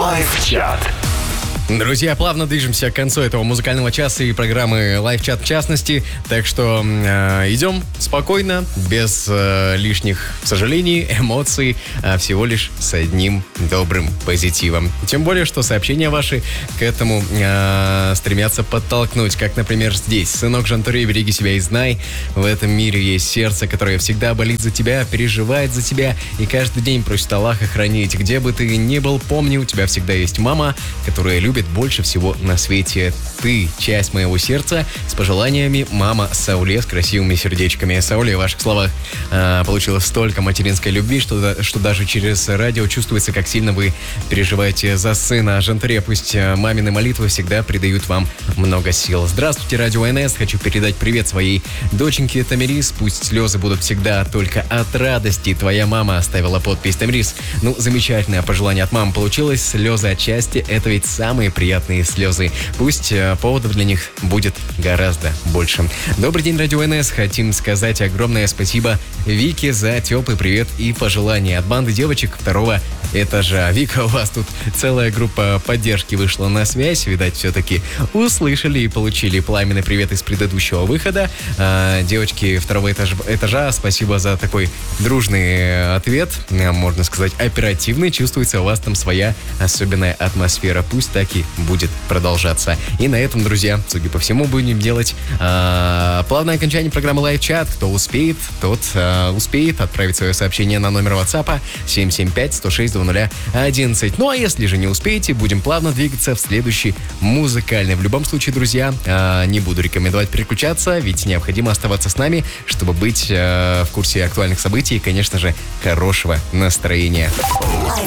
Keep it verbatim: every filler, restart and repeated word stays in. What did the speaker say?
Лайв-чат. Друзья, плавно движемся к концу этого музыкального часа и программы Лайв-чат в частности. Так что э, идем спокойно, без э, лишних сожалений, эмоций, а всего лишь с одним добрым позитивом. Тем более, что сообщения ваши к этому э, стремятся подтолкнуть. Как, например, здесь. Сынок Жантуре, береги себя и знай. В этом мире есть сердце, которое всегда болит за тебя, переживает за тебя и каждый день просит Аллаха хранить. Где бы ты ни был, помни, у тебя всегда есть мама, которая любит больше всего на свете. Ты часть моего сердца. С пожеланиями, мама Сауле с красивыми сердечками. Сауле, в ваших словах э, получила столько материнской любви, что, что даже через радио чувствуется, как сильно вы переживаете за сына. Жантуре, пусть мамины молитвы всегда придают вам много сил. Здравствуйте, Радио эн эс. Хочу передать привет своей доченьке Тамирис. Пусть слезы будут всегда только от радости. Твоя мама оставила подпись. Тамирис, ну, замечательное пожелание от мамы получилось. Слезы от счастья — это ведь самые приятные слезы. Пусть э, поводов для них будет гораздо больше. Добрый день, Радио эн эс. Хотим сказать огромное спасибо Вике за теплый привет и пожелания от банды девочек второго этажа. Вика, у вас тут целая группа поддержки вышла на связь. Видать, все-таки услышали и получили пламенный привет из предыдущего выхода. А, девочки второго этажа, этажа, спасибо за такой дружный ответ. Можно сказать, оперативный. Чувствуется у вас там своя особенная атмосфера. Пусть так и будет продолжаться. И на этом, друзья, судя по всему, будем делать а, плавное окончание программы Лайв-чат. Кто успеет, тот а, успеет отправить свое сообщение на номер WhatsApp семь семь пять сто шесть двадцать одиннадцать. Ну а если же не успеете, будем плавно двигаться в следующий музыкальный. В любом случае, друзья, а, не буду рекомендовать переключаться, ведь необходимо оставаться с нами, чтобы быть а, в курсе актуальных событий и, конечно же, хорошего настроения.